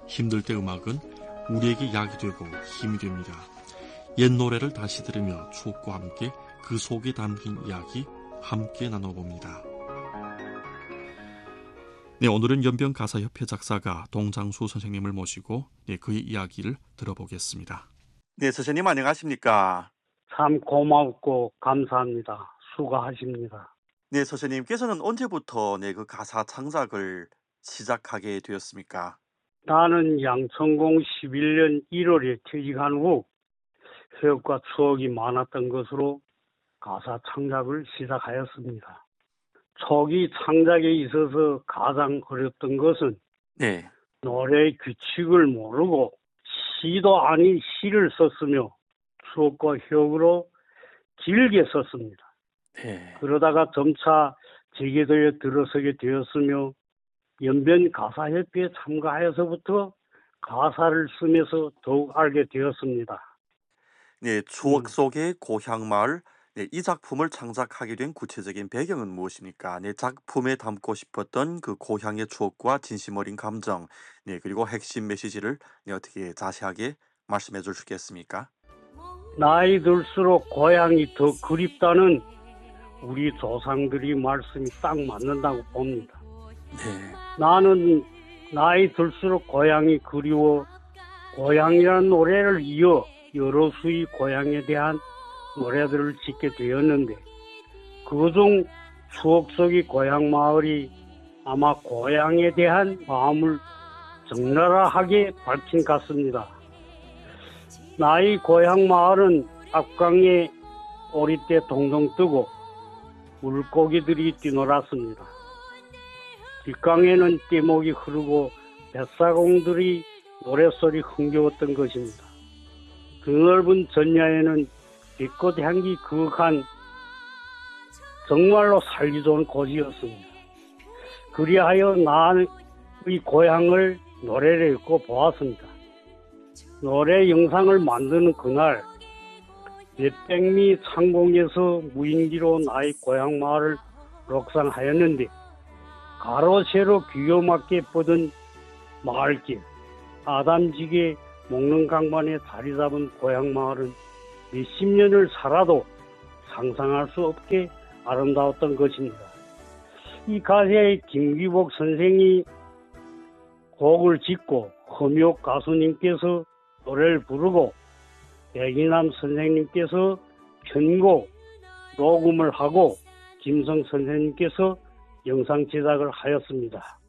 힘들 때 음악은 우리에게 약이 되고 힘이 됩니다. 옛 노래를 다시 들으며 추억과 함께 그 속에 담긴 이야기 함께 나눠봅니다. 네, 오늘은 연변가사협회 작사가 동장수 선생님을 모시고 그의 이야기를 들어보겠습니다. 네, 선생님 안녕하십니까? 참 고맙고 감사합니다. 수고하십니다. 네, 선생님께서는 언제부터 그 가사 창작을 시작하게 되었습니까? 나는 양천공 11년 1월에 퇴직한 후 회업과 추억이 많았던 것으로 가사 창작을 시작하였습니다. 초기 창작에 있어서 가장 어렵던 것은 네. 노래의 규칙을 모르고 시도 아닌 시를 썼으며 추억과 희억으로 길게 썼습니다. 네. 그러다가 점차 재계도에 들어서게 되었으며 연변가사협회에 참가하여서부터 가사를 쓰면서 더욱 알게 되었습니다. 네, 추억 속의 고향 마을. 네, 이 작품을 창작하게 된 구체적인 배경은 무엇입니까? 네, 작품에 담고 싶었던 그 고향의 추억과 진심 어린 감정, 네, 그리고 핵심 메시지를 어떻게 자세하게 말씀해 주시겠습니까? 나이 들수록 고향이 더 그립다는 우리 조상들이 말씀이 딱 맞는다고 봅니다. 네. 나는 나이 들수록 고향이 그리워 고향이라는 노래를 이어 여러 수의 고향에 대한 노래들을 짓게 되었는데 그중 추억 속의 고향 마을이 아마 고향에 대한 마음을 적나라하게 밝힌 것 같습니다. 나의 고향 마을은 앞강에 오리떼 동동 뜨고 물고기들이 뛰놀았습니다. 뒷강에는 떼목이 흐르고 뱃사공들이 노랫소리 흥겨웠던 것입니다. 그 넓은 전야에는 빛꽃 향기 그윽한 정말로 살기 좋은 곳이었습니다. 그리하여 나의 고향을 노래를 읽고 보았습니다. 노래 영상을 만드는 그날 몇백리 창공에서 무인기로 나의 고향 마을을 녹상하였는데 가로 세로 귀요맞게 뻗은 마을길, 아담지게 목련 강반에 자리 잡은 고향 마을은 몇십 년을 살아도 상상할 수 없게 아름다웠던 것입니다. 이 가사에 김기복 선생이 곡을 짓고 허묘 가수님께서 노래를 부르고 백이남 선생님께서 편곡, 녹음을 하고 김성 선생님께서 영상 제작을 하였습니다.